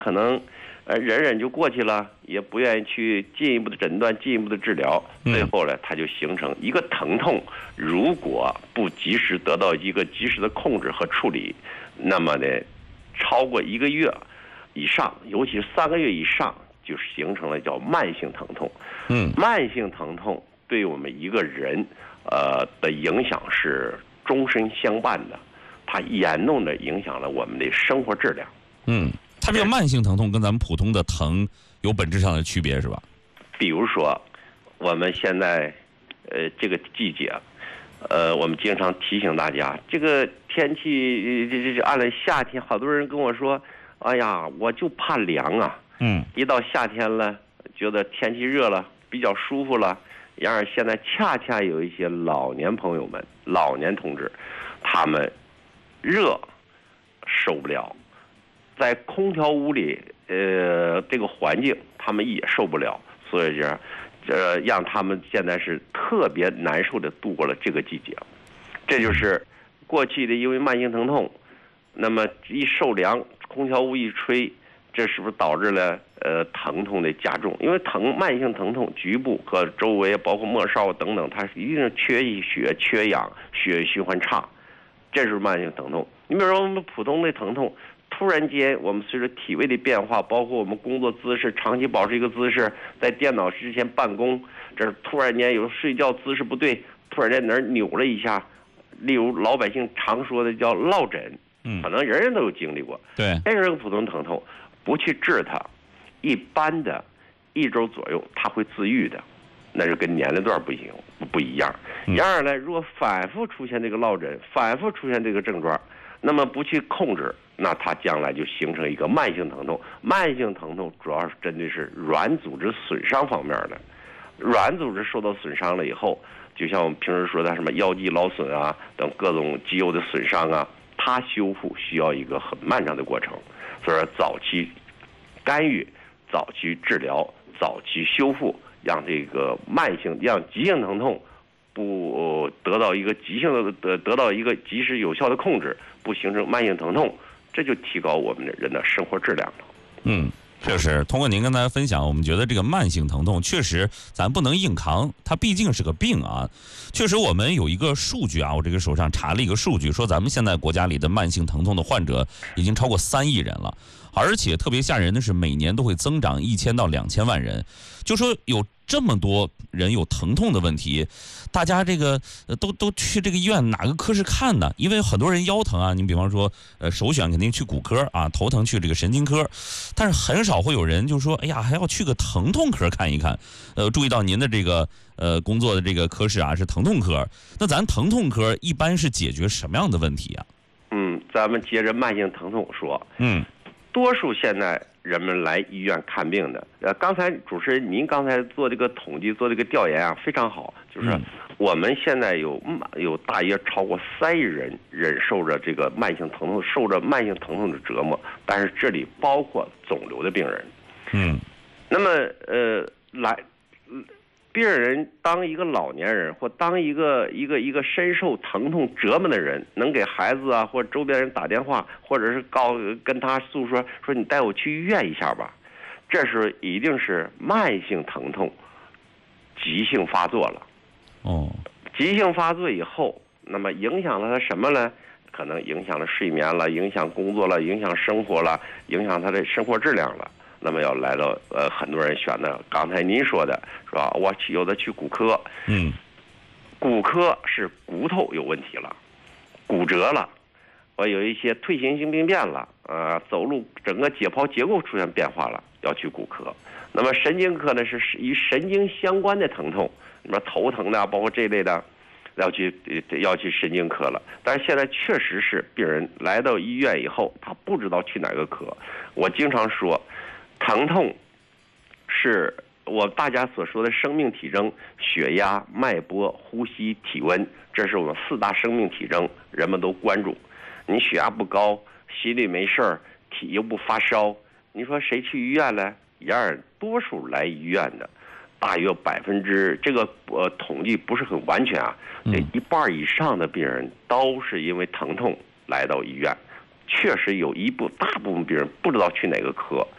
可能忍忍就过去了，也不愿意去进一步的诊断、进一步的治疗，最后呢，它就形成一个疼痛，如果不及时得到一个及时的控制和处理，那么呢，超过1个月以上，尤其是3个月以上，就形成了叫慢性疼痛。慢性疼痛对我们一个人的影响是终身相伴的，它严重的影响了我们的生活质量。 它这个慢性疼痛跟咱们普通的疼有本质上的区别是吧？ 比如说，我们现在这个季节，我们经常提醒大家，这个天气按了夏天，好多人跟我说，哎呀，我就怕凉啊。一到夏天了，觉得天气热了，比较舒服了。然而现在恰恰有一些老年朋友们、老年同志，他们热受不了，在空调屋里，这个环境他们也受不了，所以让他们现在是特别难受的度过了这个季节。这就是过去的因为慢性疼痛，那么一受凉，空调屋一吹，这是不是导致了疼痛的加重？因为慢性疼痛局部和周围包括末梢等等，它一定是缺血、缺氧，血液循环差，这是慢性疼痛。你比如说我们普通的疼痛，突然间我们随着体位的变化，包括我们工作姿势长期保持一个姿势，在电脑之前办公，这是突然间有睡觉姿势不对，突然间哪儿扭了一下，例如老百姓常说的叫落枕，可能人人都有经历过。 对， 这是个普通疼痛，不去治它，一般的1周左右它会自愈的，那是跟年龄段不一样。然而呢，如果反复出现这个落枕，反复出现这个症状，那么不去控制，那它将来就形成一个慢性疼痛。慢性疼痛主要是针对是软组织损伤方面的，软组织受到损伤了以后，就像我们平时说的什么腰肌劳损啊等各种肌肉的损伤啊，它修复需要一个很漫长的过程。所以说早期干预、早期治疗、早期修复，让这个让急性疼痛不得到一个得到一个及时有效的控制，不形成慢性疼痛，这就提高我们的人的生活质量了。 确实，通过您跟大家分享，我们觉得这个慢性疼痛确实咱不能硬扛，它毕竟是个病啊。确实，我们有一个数据啊，我这个手上查了一个数据，说咱们现在国家里的慢性疼痛的患者已经超过3亿人了，而且特别吓人的是，每年都会增长1000到2000万人。就说有这么多人有疼痛的问题，大家这个都去这个医院哪个科室看呢？因为很多人腰疼啊，你比方说首选肯定去骨科啊，头疼去这个神经科，但是很少会有人就说，哎呀，还要去个疼痛科看一看。注意到您的这个工作的这个科室啊是疼痛科，那咱疼痛科一般是解决什么样的问题啊？ 咱们接着慢性疼痛说，多数现在人们来医院看病的，刚才主持人您刚才做这个统计、做这个调研啊，非常好。就是我们现在有大约超过3亿人忍受着这个慢性疼痛，受着慢性疼痛的折磨，但是这里包括肿瘤的病人。那么病人当一个老年人或当一个深受疼痛折磨的人，能给孩子啊或周边人打电话，或者是跟他诉说你带我去医院一下吧，这是一定是慢性疼痛急性发作了。急性发作以后，那么影响了他什么呢？可能影响了睡眠了，影响工作了，影响生活了，影响他的生活质量了。那么要来到很多人选的刚才您说的是吧？我有的去骨科，骨科是骨头有问题了，骨折了，我有一些退行性病变了，走路整个解剖结构出现变化了，要去骨科。那么神经科呢是与神经相关的疼痛，什么头疼的，包括这类的，要去神经科了。但是现在确实是病人来到医院以后，他不知道去哪个科。我经常说，疼痛是大家所说的生命体征，血压、脉搏、呼吸、体温，这是我们4大生命体征，人们都关注。你血压不高，心里没事儿，又不发烧，你说谁去医院呢？多数来医院的，大约这个统计不是很完全啊，这1半以上的病人都是因为疼痛来到医院。确实有大部分病人不知道去哪个科，